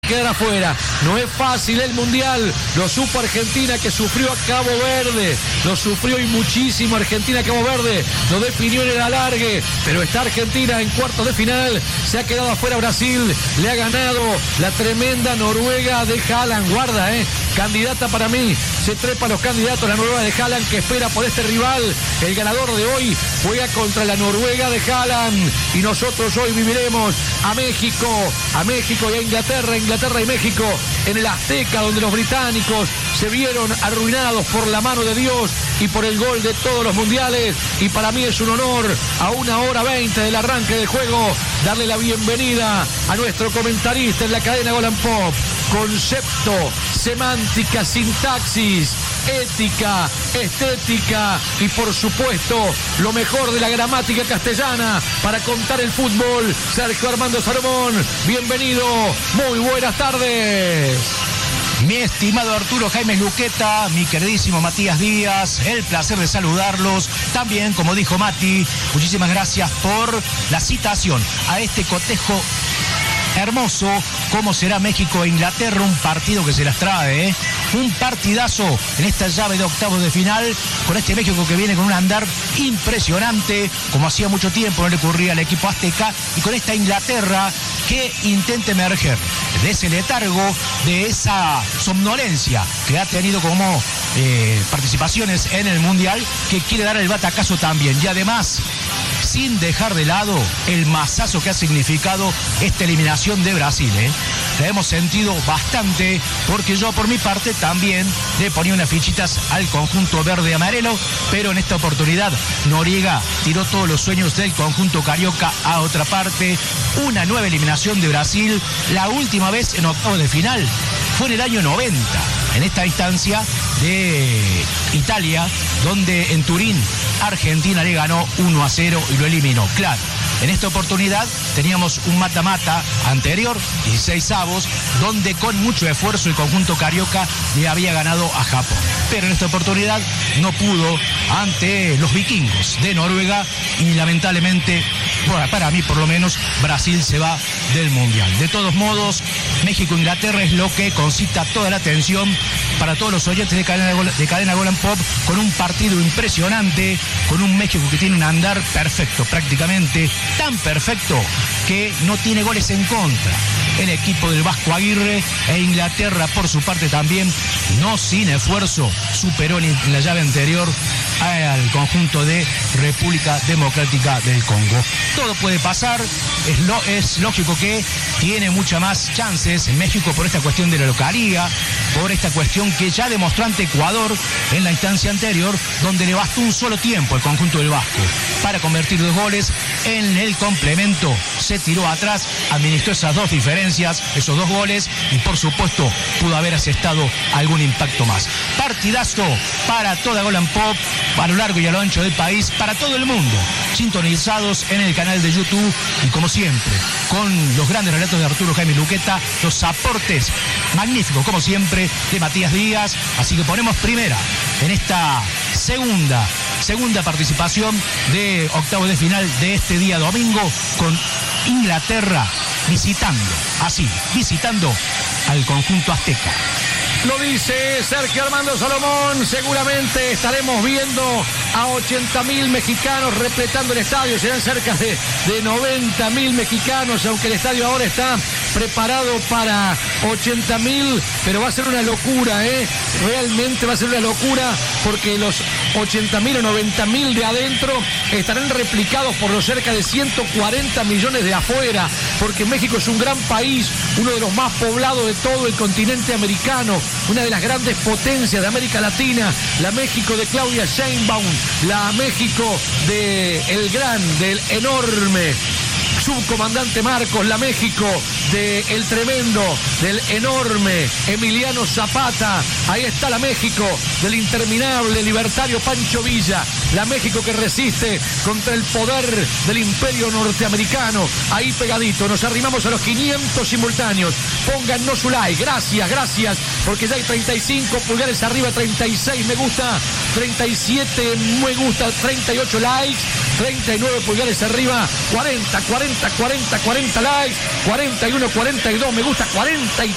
quedar afuera. No es fácil el Mundial. Lo supo Argentina, que sufrió a Cabo Verde. Lo sufrió y muchísimo Argentina. Cabo Verde lo definió en el alargue. Pero está Argentina en cuartos de final. Se ha quedado afuera Brasil. Le ha ganado la tremenda Noruega de Haaland. Guarda, candidata para mí. Se trepa los candidatos. La Noruega de Haaland, que espera por este rival. El ganador de hoy juega contra la Noruega de Haaland. Y nosotros hoy viviremos a México y a Inglaterra y México en el Azteca, donde los británicos se vieron arruinados por la mano de Dios y por el gol de todos los mundiales. Y para mí es un honor, a 1:20 del arranque del juego, darle la bienvenida a nuestro comentarista en la cadena Gol and Pop. Concepto, semántica, sintaxis, ética, estética y por supuesto lo mejor de la gramática castellana para contar el fútbol. Sergio Armando Salomón, bienvenido, muy buenas tardes. Mi estimado Arturo Jaime Luqueta, mi queridísimo Matías Díaz, el placer de saludarlos. También, como dijo Mati, muchísimas gracias por la citación a este cotejo hermoso, como será México e Inglaterra, un partido que se las trae, un partidazo en esta llave de octavos de final, con este México que viene con un andar impresionante, como hacía mucho tiempo no le ocurría al equipo azteca, y con esta Inglaterra que intenta emerger de ese letargo, de esa somnolencia que ha tenido como participaciones en el Mundial, que quiere dar el batacazo también, y además sin dejar de lado el masazo que ha significado esta eliminación de Brasil. La hemos sentido bastante, porque yo por mi parte también le ponía unas fichitas al conjunto verde y amarelo, pero en esta oportunidad Noriega tiró todos los sueños del conjunto carioca a otra parte. Una nueva eliminación de Brasil, la última vez en octavos de final fue en el año 90, en esta instancia de Italia, donde en Turín Argentina le ganó 1-0 y lo eliminó. Claro, en esta oportunidad teníamos un mata-mata anterior, 16avos, donde con mucho esfuerzo el conjunto carioca le había ganado a Japón. Pero en esta oportunidad no pudo ante los vikingos de Noruega y lamentablemente, bueno, para mí por lo menos, Brasil se va del Mundial. De todos modos, México-Inglaterra es lo que concita toda la atención para todos los oyentes de cadena Gol and Pop, con un partido impresionante, con un México que tiene un andar perfecto, prácticamente tan perfecto que no tiene goles en contra. El equipo del Vasco Aguirre, e Inglaterra por su parte también, no sin esfuerzo, superó en la llave anterior al conjunto de República Democrática del Congo. Todo puede pasar, es lógico que tiene muchas más chances en México por esta cuestión de la localía, por esta cuestión que ya demostró ante Ecuador en la instancia anterior, donde le bastó un solo tiempo al conjunto del Vasco para convertir 2 goles. En el complemento se tiró atrás, administró esas 2 diferencias, esos 2 goles, y por supuesto pudo haber asestado algún impacto más. Partidazo para toda Gol and Pop, a lo largo y a lo ancho del país, para todo el mundo, sintonizados en el canal de YouTube, y como siempre, con los grandes relatos de Arturo Jaime Luqueta, los aportes magníficos, como siempre, de Matías Díaz. Así que ponemos primera en esta segunda participación de octavos de final de este día domingo, con Inglaterra visitando al conjunto azteca. Lo dice Sergio Armando Salomón, seguramente estaremos viendo a 80.000 mexicanos repletando el estadio, serán cerca de 90.000 mexicanos, aunque el estadio ahora está preparado para 80.000, pero va a ser una locura, realmente va a ser una locura, porque los 80.000 o 90.000 de adentro estarán replicados por los cerca de 140 millones de afuera, porque México es un gran país, uno de los más poblados de todo el continente americano, una de las grandes potencias de América Latina, la México de Claudia Sheinbaum, la México del enorme subcomandante Marcos, la México del tremendo, del enorme Emiliano Zapata. Ahí está la México del interminable libertario Pancho Villa, la México que resiste contra el poder del imperio norteamericano. Ahí pegadito, nos arrimamos a los 500 simultáneos. Póngannos su like, gracias, porque ya hay 35 pulgares arriba, 36 me gusta, 37 me gusta, 38 likes, 39 pulgares arriba, 40 likes, 41, 42 me gusta, 43